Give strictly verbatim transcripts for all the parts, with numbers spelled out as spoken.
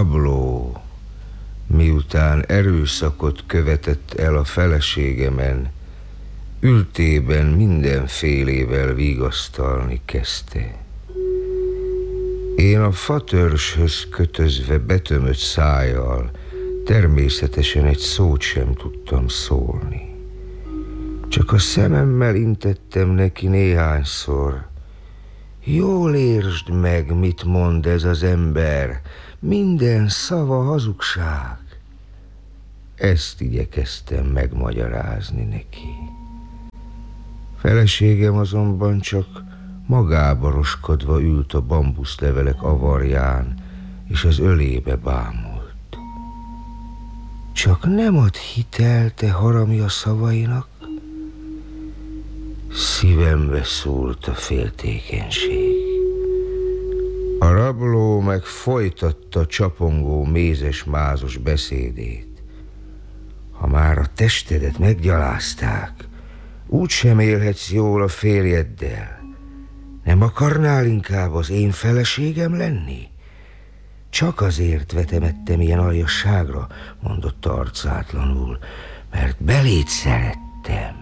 rabló, miután erőszakot követett el a feleségemen, ültében mindenfélével vigasztalni kezdte. Én a fatörzshöz kötözve betömött szájjal természetesen egy szót sem tudtam szólni. Csak a szememmel intettem neki néhányszor: jól értsd meg, mit mond ez az ember, minden szava hazugság. Ezt igyekeztem megmagyarázni neki. Feleségem azonban csak magába roskodva ült a bambuszlevelek avarján, és az ölébe bámult. Csak nem ad hitelt, te harami a szavainak? Szívembe szúrt a féltékenység. A rabló meg folytatta csapongó, mézes-mázos beszédét. Ha már a testedet meggyalázták, úgysem élhetsz jól a férjeddel. Nem akarnál inkább az én feleségem lenni? Csak azért vetemettem ilyen aljasságra, mondotta arcátlanul, mert beléd szerettem.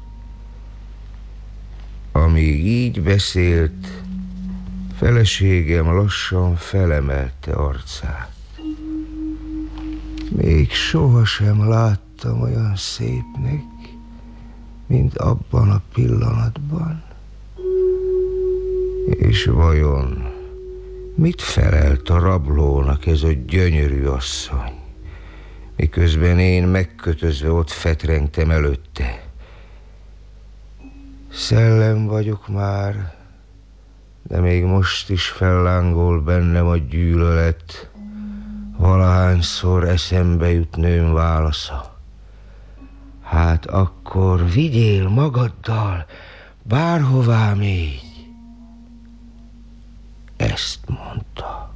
Amíg így beszélt, feleségem lassan felemelte arcát. Még sohasem láttam olyan szépnek, mint abban a pillanatban. És vajon mit felelt a rablónak ez a gyönyörű asszony, miközben én megkötözve ott fetrengtem előtte? Szellem vagyok már, de még most is fellángol bennem a gyűlölet, valahányszor eszembe jut nőm válasza. Hát akkor vigyél magaddal, bárhová mégy. Ezt mondta.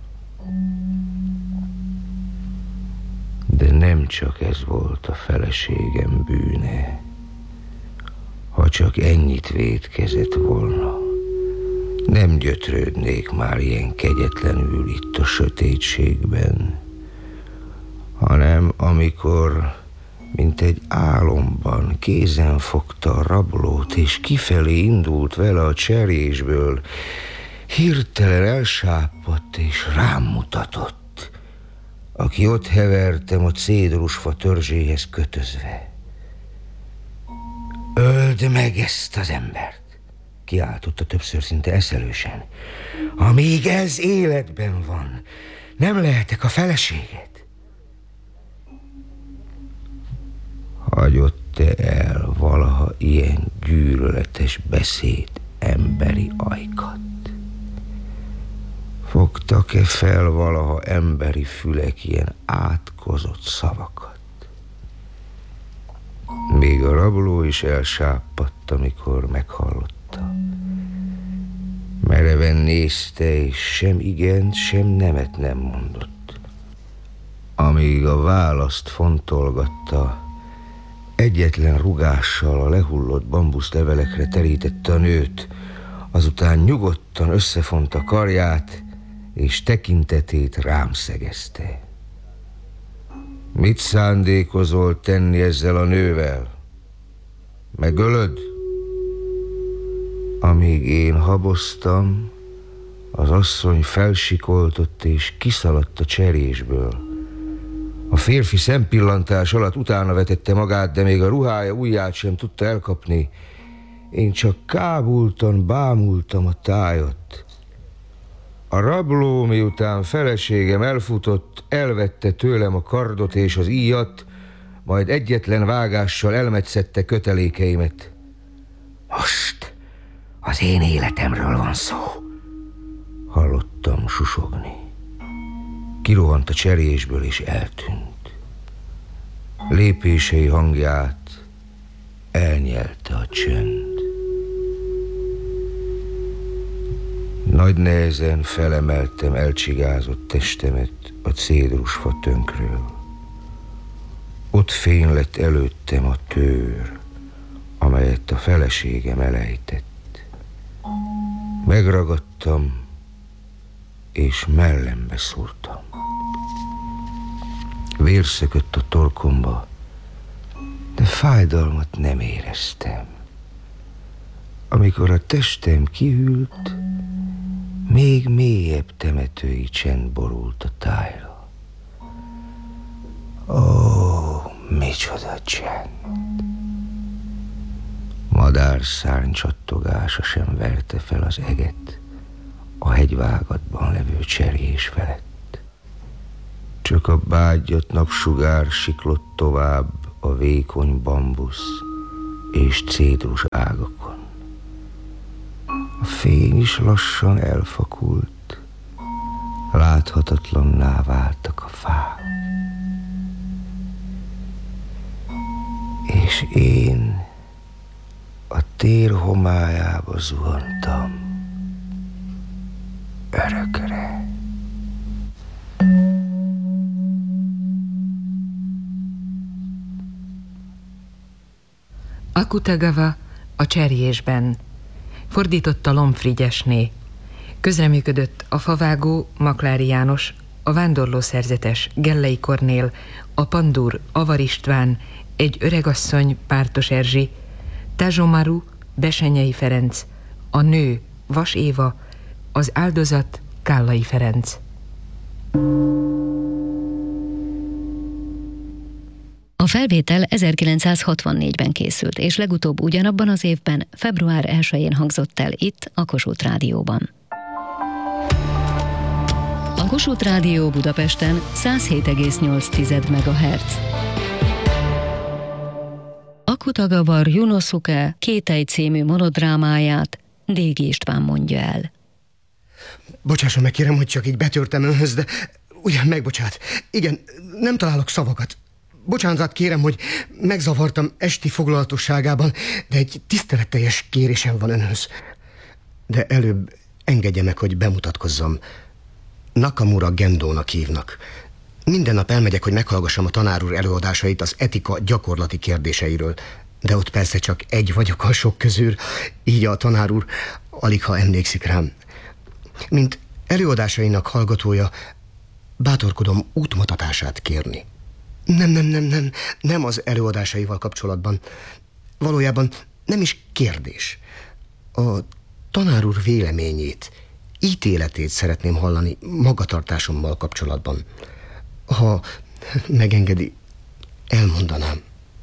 De nem csak ez volt a feleségem bűne. Ha csak ennyit vétkezett volna, nem gyötrődnék már ilyen kegyetlenül itt a sötétségben, hanem amikor, mint egy álomban kézen fogta a rablót, és kifelé indult vele a cserésből, hirtelen elsápadt és rám mutatott, aki ott hevertem a cédrusfa törzséhez kötözve. Öld meg ezt az embert, kiáltotta többször szinte eszelősen. Amíg ez életben van, nem lehetek a feleséged. Hagyott-e el valaha ilyen gyűlöletes beszéd emberi ajkat? Fogtak-e fel valaha emberi fülek ilyen átkozott szavakat? Még a rabló is elsápadt, amikor meghallotta. Mereven nézte, és sem igent, sem nemet nem mondott. Amíg a választ fontolgatta, egyetlen rugással a lehullott bambuszlevelekre terítette a nőt, azután nyugodtan összefonta karját, és tekintetét rám szegezte. Mit szándékozol tenni ezzel a nővel? Megölöd? Amíg én haboztam, az asszony felsikoltott és kiszaladt a cserésből. A férfi szempillantás alatt utána vetette magát, de még a ruhája ujját sem tudta elkapni. Én csak kábultan bámultam a tájat. A rabló, miután feleségem elfutott, elvette tőlem a kardot és az íjat, majd egyetlen vágással elmetszette kötelékeimet. Most az én életemről van szó, hallottam susogni. Kirohant a cserésből és eltűnt. Lépései hangját elnyelte a csönd. Nagy nehezen felemeltem elcsigázott testemet a cédrusfa tönkről. Ott fény lett előttem a tőr, amelyet a feleségem elejtett. Megragadtam, és mellembe szúrtam. Vér szökött a torkomba, de fájdalmat nem éreztem. Amikor a testem kihűlt, még mélyebb temetői csend borult a tájra. Ó, micsoda csend! Madárszárny csattogása sem verte fel az eget a hegyvágatban levő cserjés felett. Csak a bágyat napsugár siklott tovább a vékony bambusz és cédrus ágakon. A fény is lassan elfakult, láthatatlanná váltak a fák. És én a tér homályába zuhantam örökre. Akutagawa a cserjésben. Fordította Lom Frigyesné. Közreműködött a favágó Maklári János, a vándorló szerzetes Gellei Kornél, a pandúr Avar István, egy öregasszony Pártos Erzsi, Tázsomaru Besenyei Ferenc, a nő Vas Éva, az áldozat Kállai Ferenc. A felvétel ezerkilencszázhatvannégyben készült, és legutóbb ugyanabban az évben, február elsején hangzott el itt, a Kossuth Rádióban. A Kossuth Rádió Budapesten száz hét egész nyolc megahertz. Akutagawa Ryunosuke Kétei című monodrámáját Dégi István mondja el. Bocsásson meg, kérem, hogy csak így betörtem önhöz, de ugyan megbocsát. Igen, nem találok szavakat. Bocsánat, kérem, hogy megzavartam esti foglalatosságában, de egy tiszteletteljes kérésem van önhöz. De előbb engedje meg, hogy bemutatkozzam. Nakamura Gendónak hívnak. Minden nap elmegyek, hogy meghallgassam a tanár úr előadásait az etika gyakorlati kérdéseiről. De ott persze csak egy vagyok a sok közül, így a tanár úr alig ha emlékszik rám. Mint előadásainak hallgatója, bátorkodom útmutatását kérni. Nem, nem, nem, nem, nem az előadásaival kapcsolatban. Valójában nem is kérdés. A tanár úr véleményét, ítéletét szeretném hallani magatartásommal kapcsolatban. Ha megengedi, elmondanám.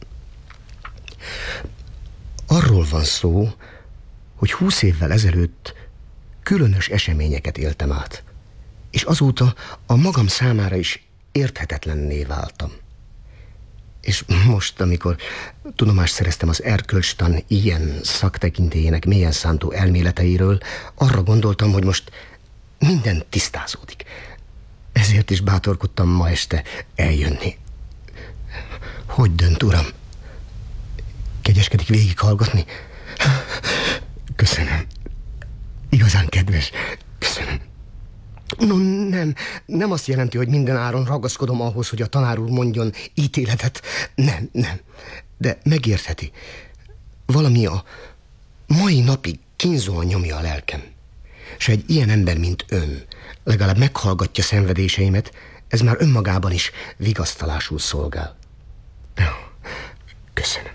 Arról van szó, hogy húsz évvel ezelőtt különös eseményeket éltem át, és azóta a magam számára is érthetetlenné váltam. És most, amikor tudomást szereztem az erkölcstan ilyen szaktekintélyének mélyen szántó elméleteiről, arra gondoltam, hogy most minden tisztázódik. Ezért is bátorkodtam ma este eljönni. Hogy dönt, uram? Kegyeskedik végighallgatni? Köszönöm. Igazán kedves. Köszönöm. No, nem, nem azt jelenti, hogy minden áron ragaszkodom ahhoz, hogy a tanár úr mondjon ítéletet. Nem, nem. De megértheti. Valami a mai napig kínzóan nyomja a lelkem. S egy ilyen ember, mint ön, legalább meghallgatja szenvedéseimet, ez már önmagában is vigasztalásul szolgál. Köszönöm.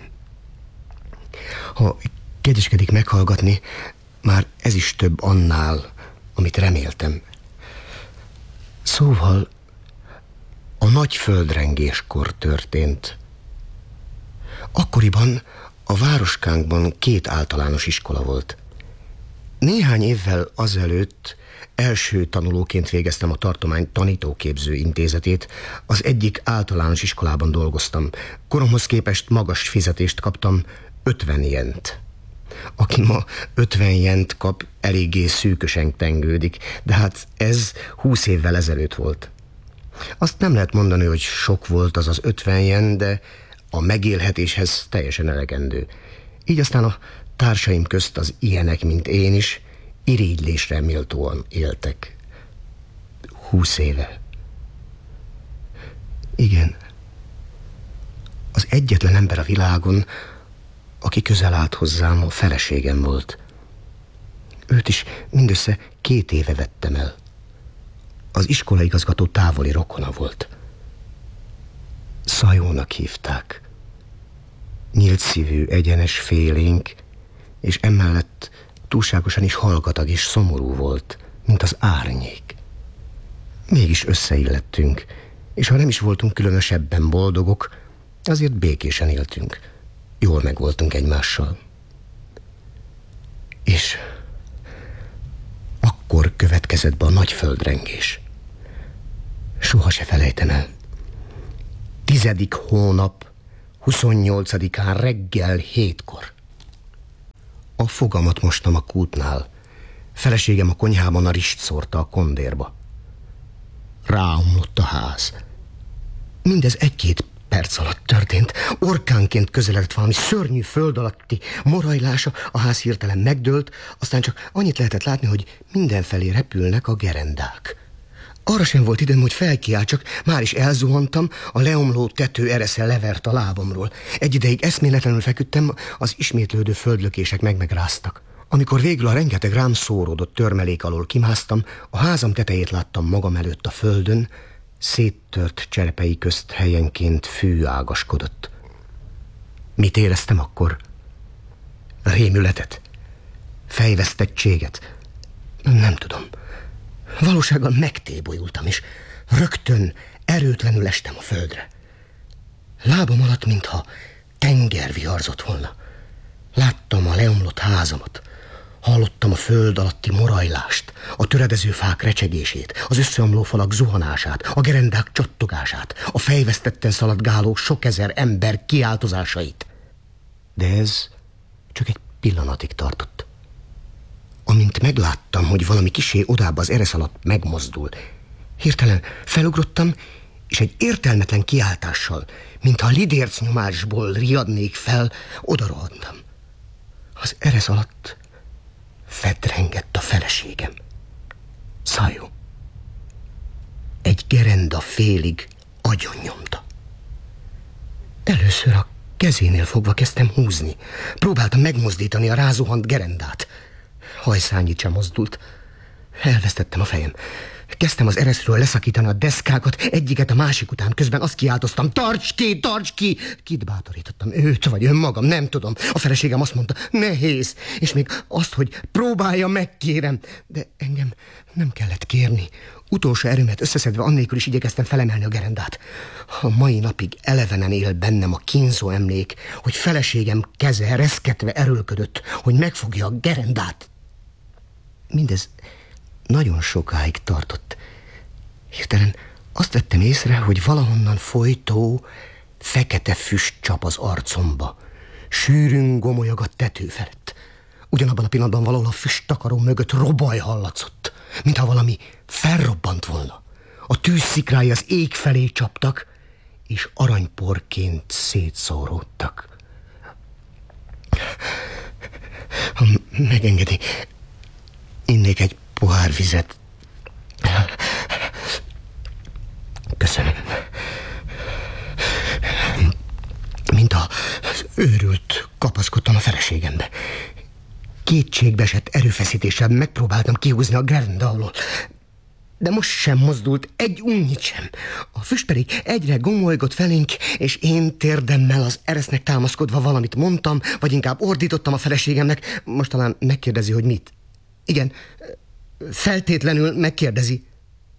Ha kegyeskedik meghallgatni, már ez is több annál, amit reméltem. Szóval a nagy földrengéskor történt. Akkoriban a városkánkban két általános iskola volt. Néhány évvel azelőtt első tanulóként végeztem a tartomány tanítóképző intézetét. Az egyik általános iskolában dolgoztam. Koromhoz képest magas fizetést kaptam, ötven jent. Aki ma ötven jent kap, eléggé szűkösen tengődik, de hát ez húsz évvel ezelőtt volt. Azt nem lehet mondani, hogy sok volt az az ötven jen, de a megélhetéshez teljesen elegendő. Így aztán a társaim közt az ilyenek, mint én is, irigylésre méltóan éltek. Húsz éve. Igen. Az egyetlen ember a világon, aki közel állt hozzám, a feleségem volt. Őt is mindössze két éve vettem el. Az iskolaigazgató távoli rokona volt. Szajónak hívták. Nyílt szívű, egyenes, félénk, és emellett túlságosan is hallgatag és szomorú volt, mint az árnyék. Mégis összeillettünk, és ha nem is voltunk különösebben boldogok, azért békésen éltünk. Jól megvoltunk egymással. És akkor következett be a nagy földrengés. Soha se felejtem el. Tizedik hónap, huszonnyolcadikán reggel hétkor. A fogamat mostam a kútnál. Feleségem a konyhában a rist szórta a kondérba. Ráomlott a ház. Mindez egy-két perc alatt történt. Orkánként közeledett valami szörnyű föld alatti morajlása, a ház hirtelen megdőlt, aztán csak annyit lehetett látni, hogy mindenfelé repülnek a gerendák. Arra sem volt időm, hogy felkiáltsak, már is elzuhantam, a leomló tető eresze levert a lábamról. Egy ideig eszméletlenül feküdtem, az ismétlődő földlökések meg-megráztak. Amikor végül a rengeteg rám szóródott törmelék alól kimásztam, a házam tetejét láttam magam előtt a földön, széttört cserepei közt helyenként fű ágaskodott. Mit éreztem akkor? Rémületet? Fejvesztettséget? Nem tudom. Valósággal megtébolyultam, és rögtön erőtlenül estem a földre. Lábam alatt, mintha tenger viharzott volna. Láttam a leomlott házamat. Hallottam a föld alatti morajlást, a töredező fák recsegését, az összeomló falak zuhanását, a gerendák csattogását, a fejvesztetten szaladgáló sok ezer ember kiáltozásait. De ez csak egy pillanatig tartott. Amint megláttam, hogy valami kisé odább az eresz alatt megmozdul, hirtelen felugrottam, és egy értelmetlen kiáltással, mintha lidérc nyomásból riadnék fel, odarohantam. Az eresz alatt fedrengett a feleségem. Szajó. Egy gerenda félig agyonnyomta. Először a kezénél fogva kezdtem húzni. Próbáltam megmozdítani a rázuhant gerendát. Hajszányit sem mozdult. Elvesztettem a fejem. Kezdtem az ereszről leszakítani a deszkákat, egyiket a másik után, közben azt kiáltoztam: tarts ki, tarts ki! Kit bátorítottam, őt vagy önmagam, nem tudom. A feleségem azt mondta: nehéz, és még azt, hogy próbálja meg, kérem. De engem nem kellett kérni. Utolsó erőmet összeszedve annélkül is igyekeztem felemelni a gerendát. A mai napig elevenen él bennem a kínzó emlék, hogy feleségem keze reszketve erőlködött, hogy megfogja a gerendát. Mindez nagyon sokáig tartott. Hirtelen azt vettem észre, hogy valahonnan folytó, fekete füst csap az arcomba. Sűrűn gomolyog a tető felett. Ugyanabban a pillanatban valahol a füsttakaró mögött robaj hallatszott, mintha valami felrobbant volna. A tűzszikrái az ég felé csaptak, és aranyporként szétszóródtak. Ha megengedi, innék egy pohár vizet. Köszönöm. Mint az őrült, kapaszkodtam a feleségembe. Kétségbeesett erőfeszítéssel megpróbáltam kihúzni a gerenda alól, de most sem mozdult egy unnyit sem. A füst pedig egyre gomolygott felénk, és én térdemmel az eresznek támaszkodva valamit mondtam, vagy inkább ordítottam a feleségemnek. Most talán megkérdezi, hogy mit. Igen, feltétlenül megkérdezi.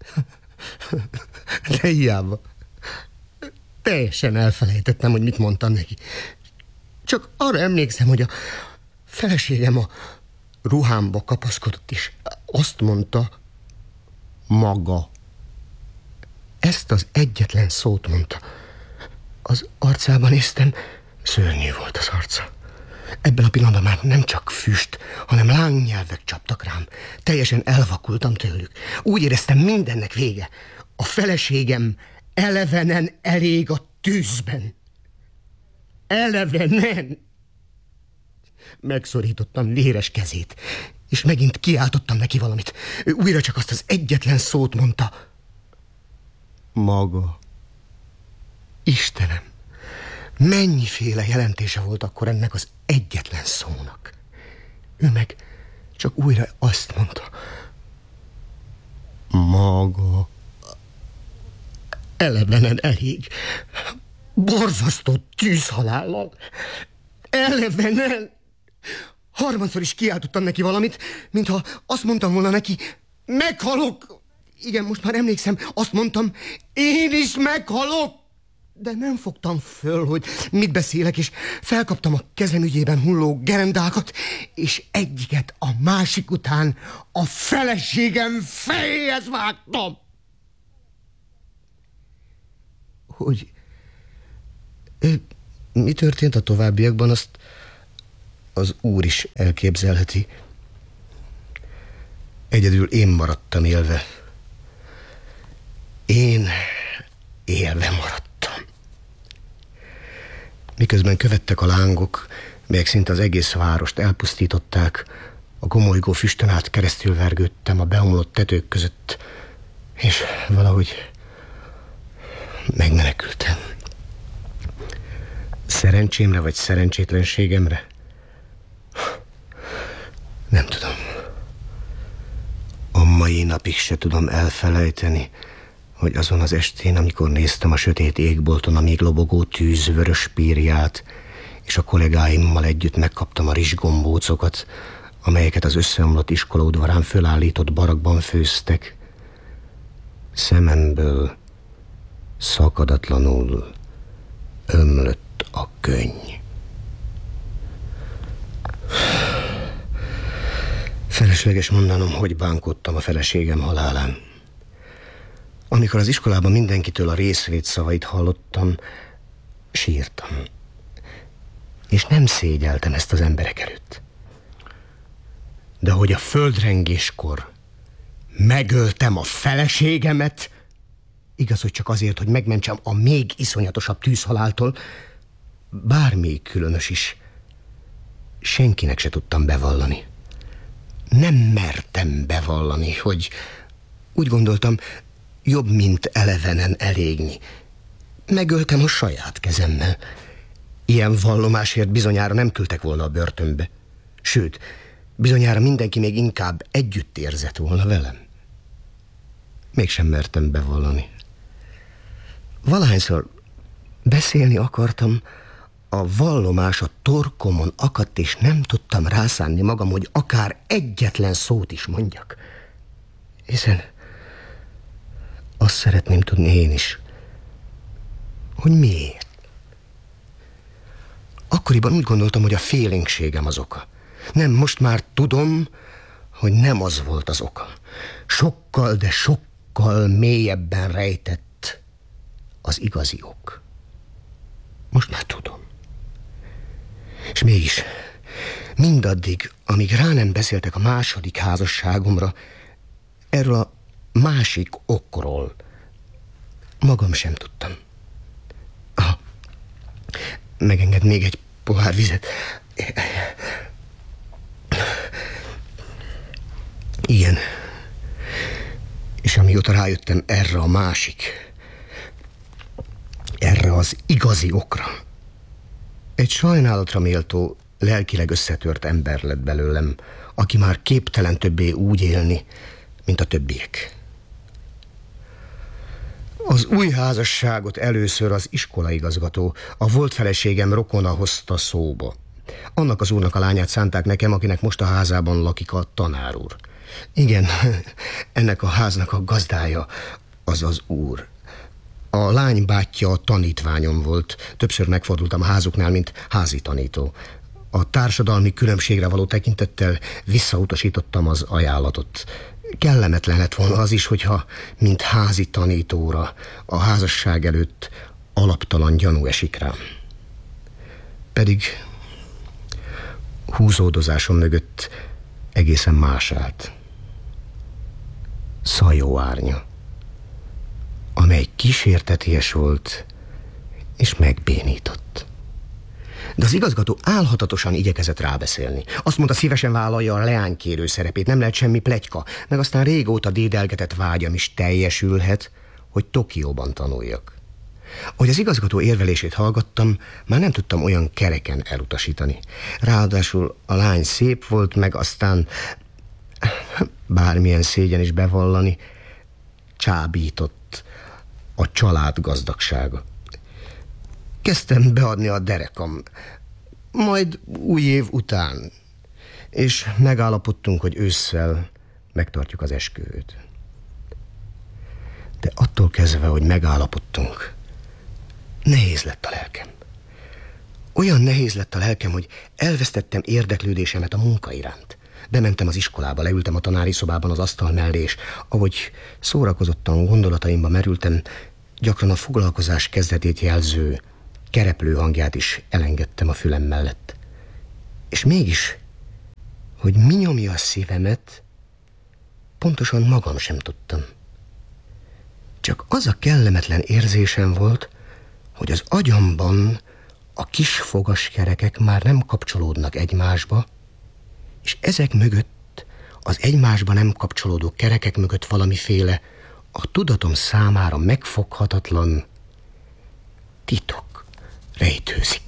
De hiába. Teljesen elfelejtettem, hogy mit mondtam neki. Csak arra emlékszem, hogy a feleségem a ruhámba kapaszkodott, és azt mondta: maga. Ezt az egyetlen szót mondta. Az arcában néztem, szörnyű volt az arca. Ebben a pillanatban már nem csak füst, hanem lángnyelvek csaptak rám. Teljesen elvakultam tőlük. Úgy éreztem, mindennek vége. A feleségem elevenen elég a tűzben. Elevenen! Megszorítottam véres kezét, és megint kiáltottam neki valamit. Ő újra csak azt az egyetlen szót mondta: maga. Istenem, mennyiféle jelentése volt akkor ennek az egyetlen szónak. Ő meg csak újra azt mondta: maga. Elevenen elég. borzasztó tűzhalállal. Elevenen. Harmadszor is kiáltottam neki valamit, mintha azt mondtam volna neki, meghalok. Igen, most már emlékszem, azt mondtam, én is meghalok. De nem fogtam föl, hogy mit beszélek, és felkaptam a kezem ügyében hulló gerendákat, és egyiket a másik után a feleségem fejéhez vágtam. Hogy mi történt a továbbiakban, azt az Úr is elképzelheti. Egyedül én maradtam élve. Én élve maradtam. Miközben követtek a lángok, melyek szinte az egész várost elpusztították, a gomolygó füstön át keresztül vergődtem a beomlott tetők között, és valahogy megmenekültem. Szerencsémre vagy szerencsétlenségemre? Nem tudom. A mai napig se tudom elfelejteni, hogy azon az estén, amikor néztem a sötét égbolton a még lobogó tűz vörös pírját, és a kollégáimmal együtt megkaptam a rizsgombócokat, amelyeket az összeomlott iskola udvarán fölállított barakban főztek, szememből szakadatlanul ömlött a könny. Felesleges mondanom, hogy bánkodtam a feleségem halálán. Amikor az iskolában mindenkitől a részvét szavait hallottam, sírtam. És nem szégyeltem ezt az emberek előtt. De hogy a földrengéskor megöltem a feleségemet, igaz, hogy csak azért, hogy megmentsem a még iszonyatosabb tűzhaláltól, bármi különös is, senkinek se tudtam bevallani. Nem mertem bevallani, hogy úgy gondoltam, jobb, mint elevenen elégni. Megöltem a saját kezemmel. Ilyen vallomásért bizonyára nem küldtek volna a börtönbe. Sőt, bizonyára mindenki még inkább együtt érzett volna velem. Mégsem mertem bevallani. Valahányszor beszélni akartam, a vallomás a torkomon akadt, és nem tudtam rászánni magam, hogy akár egyetlen szót is mondjak. Hiszen azt szeretném tudni én is, hogy miért. Akkoriban úgy gondoltam, hogy a félénkségem az oka. Nem, most már tudom, hogy nem az volt az oka. Sokkal, de sokkal mélyebben rejtett az igazi ok. Most már tudom. És mégis, mindaddig, amíg rá nem beszéltek a második házasságomra, erről a másik okról magam sem tudtam. Ah, megenged még egy pohár vizet? Igen. És amióta rájöttem erre a másik, erre az igazi okra, egy sajnálatra méltó, lelkileg összetört ember lett belőlem, aki már képtelen többé úgy élni, mint a többiek. Az új házasságot először az iskolaigazgató, a volt feleségem rokona hozta szóba. Annak az úrnak a lányát szánták nekem, akinek most a házában lakik a tanár úr. Igen, ennek a háznak a gazdája az az úr. A lány bátyja a tanítványom volt. Többször megfordultam a házuknál, mint házi tanító. A társadalmi különbségre való tekintettel visszautasítottam az ajánlatot. Kellemetlen lett volna az is, hogyha, mint házi tanítóra, a házasság előtt alaptalan gyanú esik rám. Pedig húzódozásom mögött egészen más állt. Szajó árnya, amely kísérteties volt és megbénított. De az igazgató álhatatosan igyekezett rábeszélni. Azt mondta, szívesen vállalja a leánykérő szerepét, nem lehet semmi pletyka, meg aztán régóta dédelgetett vágyam is teljesülhet, hogy Tokióban tanuljak. Ahogy az igazgató érvelését hallgattam, már nem tudtam olyan kereken elutasítani. Ráadásul a lány szép volt, meg aztán bármilyen szégyen is bevallani, csábított a család gazdagsága. kezdtem beadni a derekam. Majd új év után. És megállapodtunk, hogy ősszel megtartjuk az esküvőt. De attól kezdve, hogy megállapodtunk, nehéz lett a lelkem. Olyan nehéz lett a lelkem, hogy elvesztettem érdeklődésemet a munka iránt. Bementem az iskolába, leültem a tanári szobában az asztal mellé, és ahogy szórakozottan gondolataimba merültem, gyakran a foglalkozás kezdetét jelző kereplő hangját is elengedtem a fülem mellett. És mégis, hogy mi nyomja a szívemet, pontosan magam sem tudtam. Csak az a kellemetlen érzésem volt, hogy az agyamban a kis fogaskerekek már nem kapcsolódnak egymásba, és ezek mögött, az egymásba nem kapcsolódó kerekek mögött valamiféle, a tudatom számára megfoghatatlan titok rejtőzik.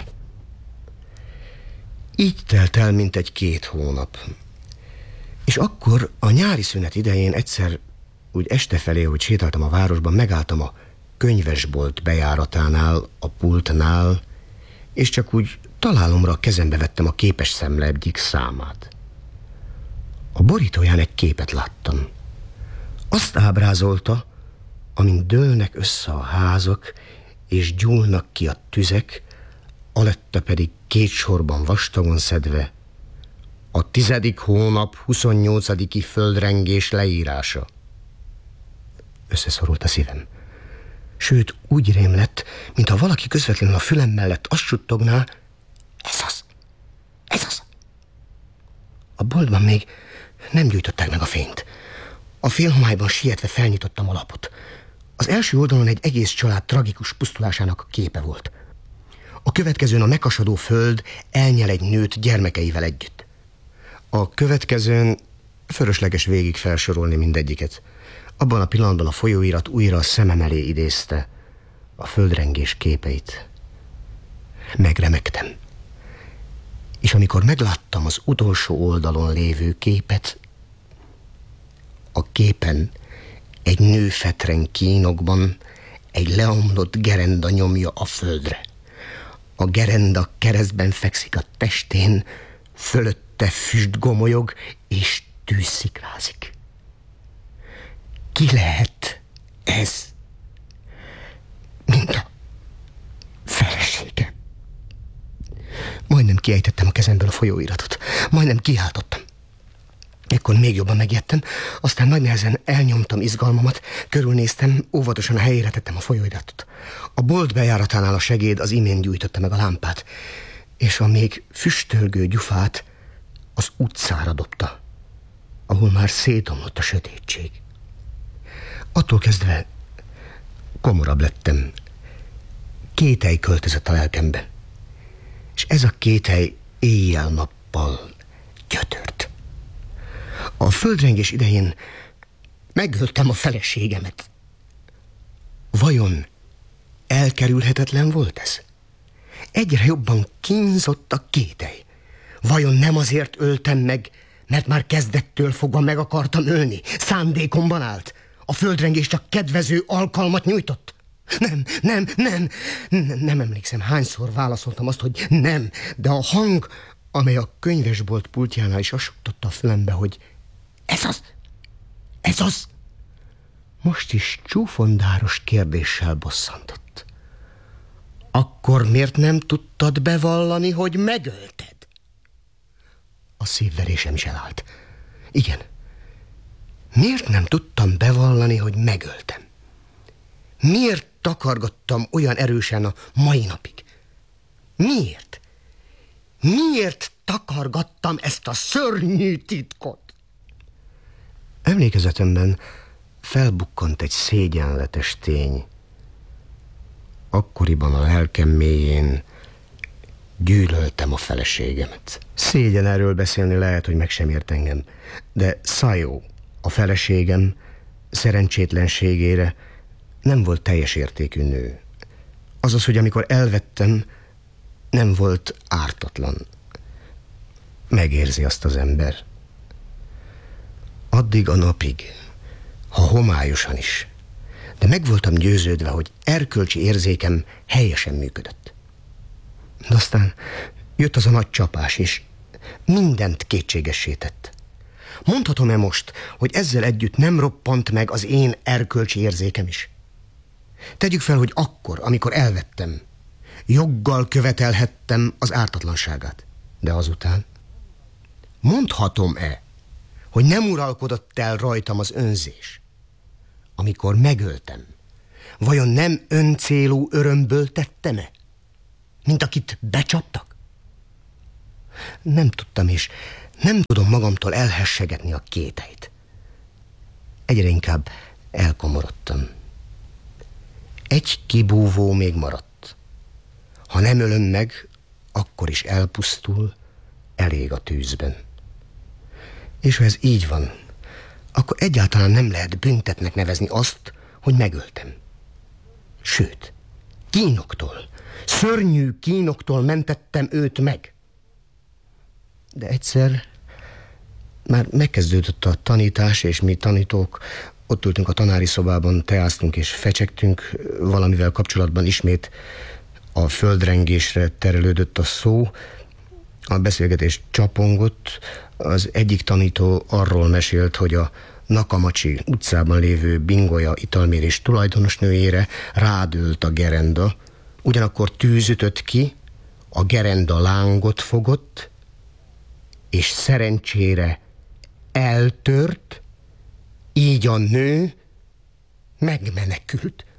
Így telt el mintegy két hónap. És akkor a nyári szünet idején egyszer úgy este felé, hogy sétáltam a városban, megálltam a könyvesbolt bejáratánál, a pultnál, és csak úgy találomra a kezembe vettem a képes szemle egyik számát. A borítóján egy képet láttam. Azt ábrázolta, amint dőlnek össze a házak, és gyúlnak ki a tüzek, aletta pedig két sorban vastagon szedve a tizedik hónap huszonnyolcadiki földrengés leírása. Összeszorult a szívem. Sőt, úgy rém lett, mintha valaki közvetlenül a fülem mellett azt suttogná, ez az, ez az. A boltban még nem gyújtották meg a fényt. A félhomályban sietve felnyitottam a lapot. Az első oldalon egy egész család tragikus pusztulásának a képe volt. A következőn a meghasadó föld elnyel egy nőt gyermekeivel együtt. A következőn fölösleges végig felsorolni mindegyiket. Abban a pillanatban a folyóirat újra a szemem elé idézte a földrengés képeit. Megremegtem. És amikor megláttam az utolsó oldalon lévő képet, a képen egy nő fetren kínokban egy leomlott gerenda nyomja a földre. A gerenda keresztben fekszik a testén, fölötte füst gomolyog és tűz szikrázik. Ki lehet ez? Mint a felesége. Majdnem kiejtettem a kezemből a folyóiratot. Majdnem kiáltottam. Ekkor még jobban megijedtem, aztán nagy nehezen elnyomtam izgalmamat, körülnéztem, óvatosan a helyére tettem a folyóiratot. A bolt bejáratánál a segéd az imént gyújtotta meg a lámpát, és a még füstölgő gyufát az utcára dobta, ahol már szétomlott a sötétség. Attól kezdve komorabb lettem. Kételj költözött a lelkembe, és ez a kételj éjjel-nappal gyötört. A földrengés idején megöltem a feleségemet. Vajon elkerülhetetlen volt ez? Egyre jobban kínzott a kételj. Vajon nem azért öltem meg, mert már kezdettől fogva meg akartam ölni? Szándékomban állt? A földrengés csak kedvező alkalmat nyújtott? Nem, nem, nem, nem, nem emlékszem, hányszor válaszoltam azt, hogy nem, de a hang, amely a könyvesbolt pultjánál is azt suktotta a fülembe, hogy ez az, ez az, most is csúfondáros kérdéssel bosszantott. Akkor miért nem tudtad bevallani, hogy megölted? A szívverésem is elállt. Igen. Miért nem tudtam bevallani, hogy megöltem? Miért takargattam olyan erősen a mai napig? Miért? Miért takargattam ezt a szörnyű titkot? Emlékezetemben felbukkant egy szégyenletes tény. Akkoriban a lelkem mélyén gyűlöltem a feleségemet. Szégyen erről beszélni, lehet, hogy meg sem ért engem, de Szajó, a feleségem, szerencsétlenségére nem volt teljes értékű nő. Azaz, hogy amikor elvettem, nem volt ártatlan. Megérzi azt az ember. Addig a napig, ha homályosan is, de meg voltam győződve, hogy erkölcsi érzékem helyesen működött. De aztán jött az a nagy csapás, és mindent kétségessé tett. Mondhatom-e most, hogy ezzel együtt nem roppant meg az én erkölcsi érzékem is? Tegyük fel, hogy akkor, amikor elvettem, joggal követelhettem az ártatlanságát. De azután mondhatom-e, hogy nem uralkodott el rajtam az önzés? Amikor megöltem, vajon nem öncélú örömből tettem-e? Mint akit becsaptak? Nem tudtam, és nem tudom magamtól elhessegetni a kételyt. Egyre inkább elkomorodtam. Egy kibúvó még maradt. Ha nem ölöm meg, akkor is elpusztul, elég a tűzben. És ha ez így van, akkor egyáltalán nem lehet büntetnek nevezni azt, hogy megöltem. Sőt, kínoktól, szörnyű kínoktól mentettem őt meg. De egyszer már megkezdődött a tanítás, és mi tanítók ott ültünk a tanári szobában, teáztunk és fecsegtünk, valamivel kapcsolatban ismét a földrengésre terelődött a szó, a beszélgetés csapongott, az egyik tanító arról mesélt, hogy a Nakamacsi utcában lévő Bingolya italmérés tulajdonosnőjére rádőlt a gerenda, ugyanakkor tűz ütött ki, a gerenda lángot fogott, és szerencsére eltört, így a nő megmenekült.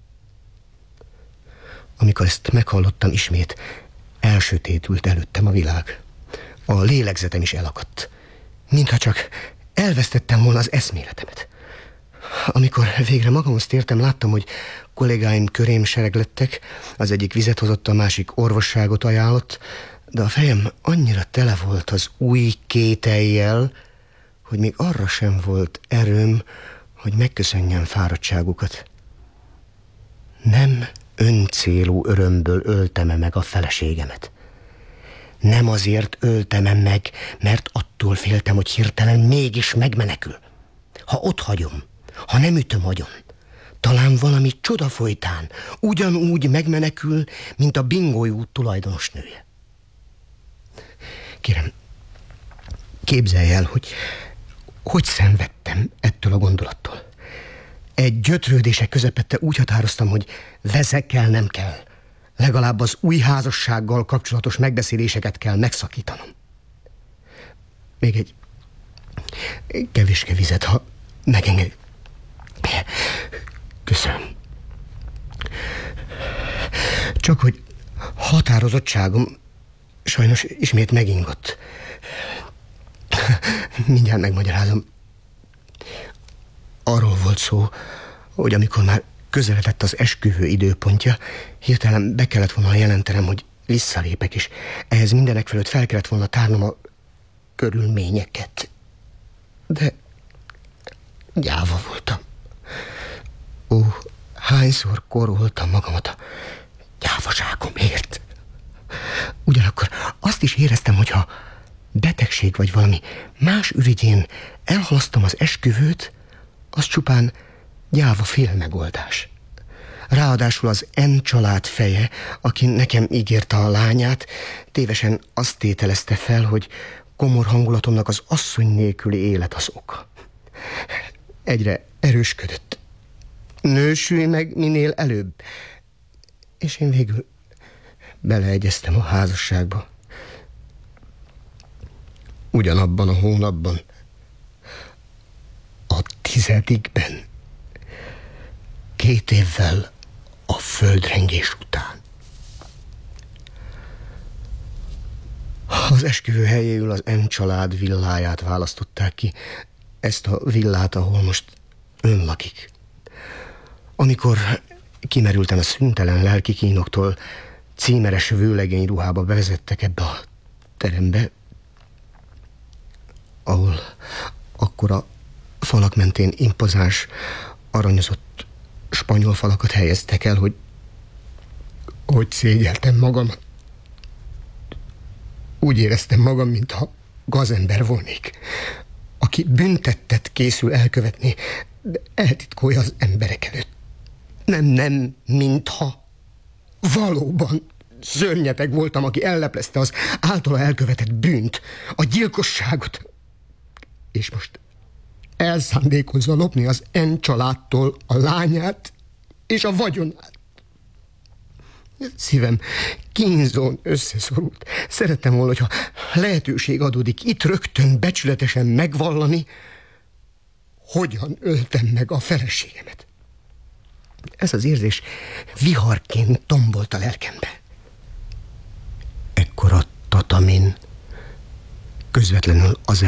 Amikor ezt meghallottam, ismét elsötétült előttem a világ. A lélegzetem is elakadt, mintha csak elvesztettem volna az eszméletemet. Amikor végre magamhoz tértem, láttam, hogy kollégáim körém sereglettek, az egyik vizet hozott, a másik orvosságot ajánlott, de a fejem annyira tele volt az új kétellyel, hogy még arra sem volt erőm, hogy megköszönjem fáradtságukat. Nem öncélú örömből öltem-e meg a feleségemet. Nem azért öltem-e meg, mert attól féltem, hogy hirtelen mégis megmenekül. Ha ott hagyom, ha nem ütöm agyon, talán valami csoda folytán ugyanúgy megmenekül, mint a Bingoly út tulajdonosnője. Kérem, képzelj el, hogy hogy szenvedtem ettől a gondolattól. Egy gyötrődések közepette úgy határoztam, hogy vezekelnem kell. Legalább az új házassággal kapcsolatos megbeszéléseket kell megszakítanom. Még egy kevéske vizet, ha megenged. Köszönöm. Csak hogy határozottságom sajnos ismét megingott. Mindjárt megmagyarázom. Arról volt szó, hogy amikor már közeledett az esküvő időpontja, hirtelen be kellett volna jelentenem, hogy visszalépek, és ehhez mindenek felett fel kellett volna tárnom a körülményeket. De gyáva voltam. Ó, hányszor koroltam magamat a gyávaságomért. Ugyanakkor azt is éreztem, hogyha betegség vagy valami más ürügyén elhalasztom az esküvőt, az csupán gyáva félmegoldás. Ráadásul az N család feje, aki nekem ígérte a lányát, tévesen azt tételezte fel, hogy komor hangulatomnak az asszony nélküli élet az oka. Egyre erősködött. Nősülj meg minél előbb. És én végül beleegyeztem a házasságba. Ugyanabban a hónapban, a tizedikben, két évvel a földrengés után. Az esküvő helyéül az M család villáját választották ki, ezt a villát, ahol most ön lakik. Amikor kimerültem a szüntelen lelki kínoktól, címeres vőlegény ruhába bevezettek ebbe a terembe, ahol akkor a falak mentén impozáns, aranyozott spanyol falakat helyeztek el, hogy hogy szégyeltem magamat. Úgy éreztem magam, mintha gazember volnék, aki büntettet készül elkövetni, de eltitkolja az emberek előtt. Nem, nem, mintha. Valóban szörnyeteg voltam, aki elleplezte az általa elkövetett bűnt, a gyilkosságot. És most elszándékozza lopni az N családtól a lányát és a vagyonát. Szívem kínzón összeszorult. Szerettem volna, hogyha lehetőség adódik itt rögtön becsületesen megvallani, hogyan öltem meg a feleségemet. Ez az érzés viharként tombolt a lelkembe. Ekkor a tatamin közvetlenül az